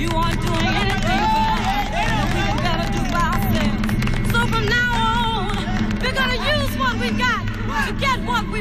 You aren't doing anything but we can better do by ourselves. So from now on, we're gonna use what we got to get what we